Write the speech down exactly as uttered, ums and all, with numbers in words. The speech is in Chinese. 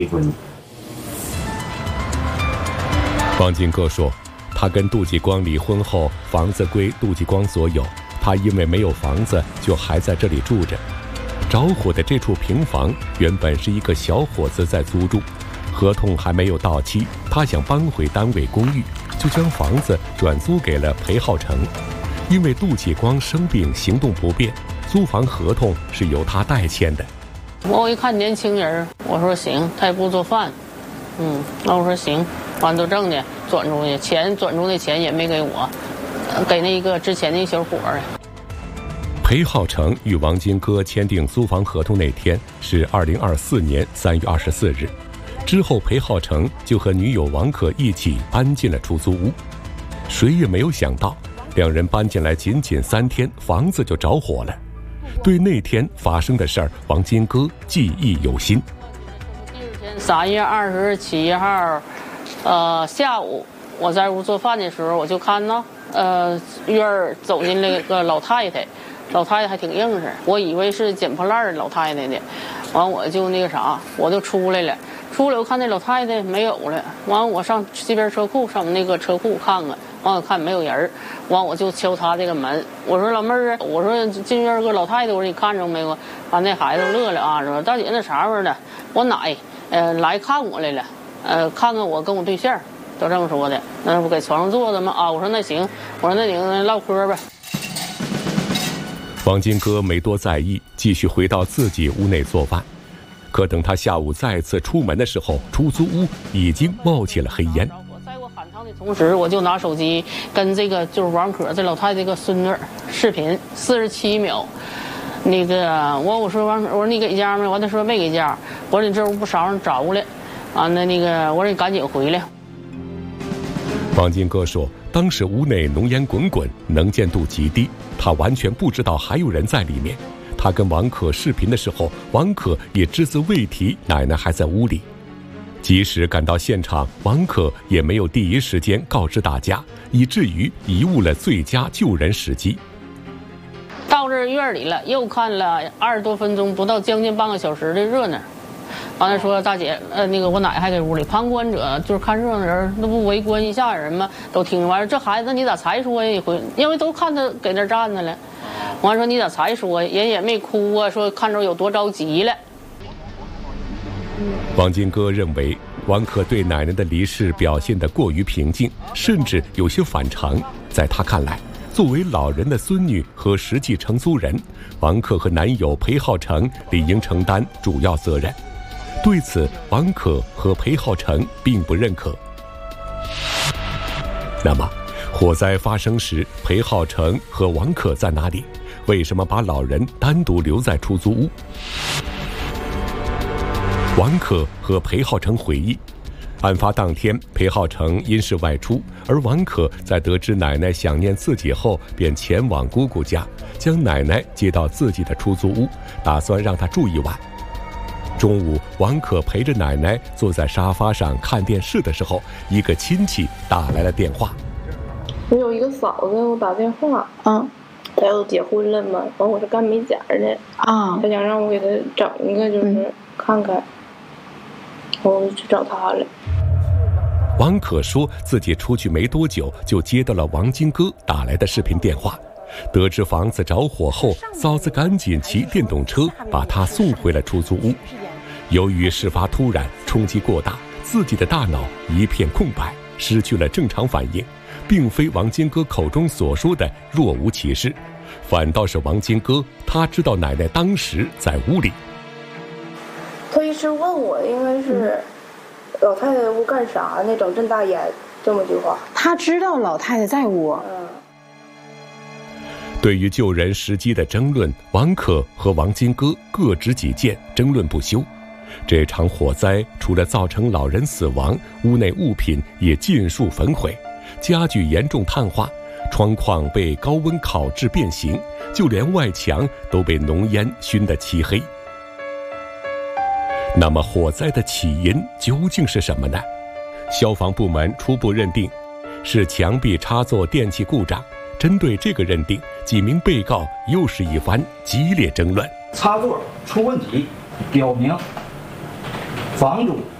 离婚。 王金哥说，他跟杜继光离婚后，房子归杜继光所有，他因为没有房子，就还在这里住着。着火的这处平房原本是一个小伙子在租住，合同还没有到期，他想搬回单位公寓，就将房子转租给了裴浩成。因为杜继光生病行动不便，租房合同是由他代签的。 我一看年轻人，我说行，他也不做饭，嗯，那我说行，完都挣的转出去，钱转出的钱也没给我，给那个之前那小伙儿。 裴浩成与王金哥签订租房合同那天是二零二四年三月二十四日，之后裴浩成就和女友王可一起搬进了出租屋。谁也没有想到，两人搬进来仅仅三天，房子就着火了。对那天发生的事儿，王金哥记忆犹新。 第二天三月二十七号，呃，下午我在屋做饭的时候，我就看到，呃，院儿走进那个老太太，老太太还挺硬实，我以为是捡破烂儿老太太的，完我就那个啥，我就出来了。出来我看那老太太没有了，完我上西边车库上那个车库看看，完我看没有人，完我就敲她这个门，我说老妹儿啊，我说进院个老太太，我说你看着没有？完那孩子乐了啊，说大姐那啥玩意儿的，我奶呃来看我来了，呃看看我跟我对象，都这么说的，那不给床上坐着吗？啊，我说那行，我说那你唠嗑吧。 王金哥没多在意，继续回到自己屋内做饭。可等他下午再次出门的时候，出租屋已经冒起了黑烟。 在我喊他的同时，我就拿手机跟这个就是王可这老太太这个孙女视频，四十七秒。那个我我说王可，我说你给家没？完他说没给家。我说你这屋不少人找过来，啊那那个我说你赶紧回来。 王金哥说，当时屋内浓烟滚滚，能见度极低，他完全不知道还有人在里面。他跟王可视频的时候，王可也只字未提奶奶还在屋里。即使赶到现场，王可也没有第一时间告知大家，以至于贻误了最佳救人时机。 到这院里了，又看了二十多分钟，不到将近半个小时的热闹。完了说大姐，呃，那个我奶还在屋里，旁观者就是看热闹人，那不围观一下人吗？都听着完了，这孩子你咋才说呀？一回，因为都看他给那站着了。完说你咋才说？人也没哭啊，说看着有多着急了。 王金哥认为王可对奶奶的离世表现得过于平静，甚至有些反常。在他看来，作为老人的孙女和实际承租人，王可和男友裴浩成理应承担主要责任。对此，王可和裴浩成并不认可。那么火灾发生时，裴浩成和王可在哪里？为什么把老人单独留在出租屋？王可和裴浩成回忆，案发当天，裴浩成因事外出，而王可在得知奶奶想念自己后，便前往姑姑家，将奶奶接到自己的出租屋，打算让她住一晚。中午，王可陪着奶奶坐在沙发上看电视的时候，一个亲戚打来了电话。 我有一个嫂子给我打电话， 嗯， 她要结婚了嘛，完我是干美甲的啊， 她想让我给她整一个，就是看看，我、嗯、去找她了。 王可说自己出去没多久，就接到了王金哥打来的视频电话。得知房子着火后，嫂子赶紧骑电动车把他送回了出租屋。由于事发突然，冲击过大，自己的大脑一片空白，失去了正常反应，并非王金哥口中所说的若无其事，反倒是王金哥他知道奶奶当时在屋里。 他一直问我，应该是老太太在屋干啥呢？整这么大烟，这么句话。 他知道老太太在屋。 嗯。 对于救人时机的争论，王可和王金哥各执己见，争论不休。这场火灾除了造成老人死亡，屋内物品也尽数焚毁，家具严重碳化，窗框被高温烤至变形，就连外墙都被浓烟熏得漆黑。那么火灾的起因究竟是什么呢？消防部门初步认定是墙壁插座电器故障。针对这个认定，几名被告又是一番激烈争论。 插座出问题，表明房主